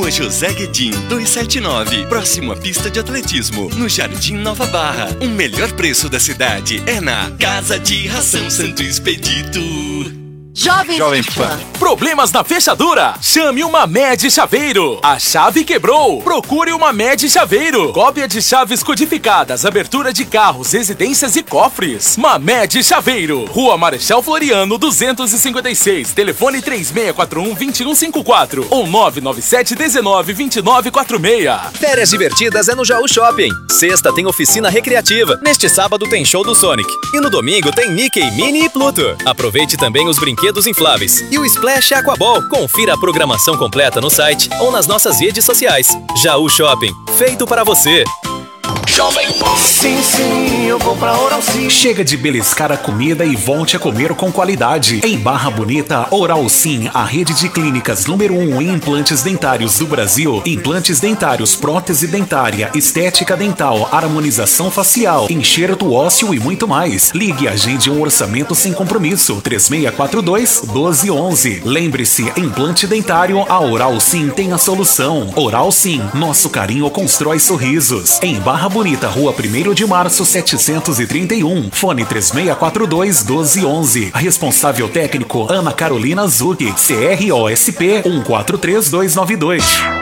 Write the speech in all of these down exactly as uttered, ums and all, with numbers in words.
Rua José Guedin, duzentos e setenta e nove, próximo à pista de atletismo, no Jardim Nova Barra. O melhor preço da cidade é na Casa de Ração Santo Expedito. Jovem, Jovem Pan. Problemas na fechadura? Chame uma Med Chaveiro. A chave quebrou? Procure uma Med Chaveiro. Cópia de chaves codificadas, abertura de carros, residências e cofres. Mamed Chaveiro. Rua Marechal Floriano, duzentos e cinquenta e seis. Telefone três seis quatro um, dois um cinco quatro ou nove nove sete um nove, dois nove quatro seis. Férias divertidas é no Jaú Shopping. Sexta tem oficina recreativa. Neste sábado tem show do Sonic. E no domingo tem Mickey, Minnie e Pluto. Aproveite também os brinquedos infláveis e o Splash Aquaball. Confira a programação completa no site ou nas nossas redes sociais. Jaú Shopping, feito para você. Jovem Pan. Sim, sim, eu vou pra Oral Sim. Chega de beliscar a comida e volte a comer com qualidade. Em Barra Bonita, Oral Sim, a rede de clínicas número um em implantes dentários do Brasil. Implantes dentários, prótese dentária, estética dental, harmonização facial, enxerto ósseo e muito mais. Ligue e agende um orçamento sem compromisso. três seis quatro dois, um dois um um. Lembre-se, implante dentário, a Oral Sim tem a solução. Oral Sim, nosso carinho constrói sorrisos. Em Barra Bonita, Rua primeiro de março, setecentos e trinta e um. Fone três seis quatro dois, um dois um um. Responsável técnico Ana Carolina Zucchi. C R O S P um quatro três dois nove dois.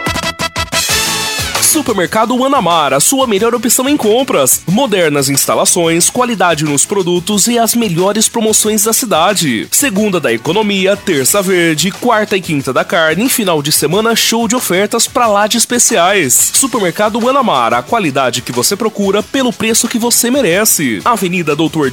Supermercado Anamar, a sua melhor opção em compras. Modernas instalações, qualidade nos produtos e as melhores promoções da cidade. Segunda da economia, terça verde, quarta e quinta da carne e final de semana show de ofertas pra lá de especiais. Supermercado Anamar, a qualidade que você procura pelo preço que você merece. Avenida Doutor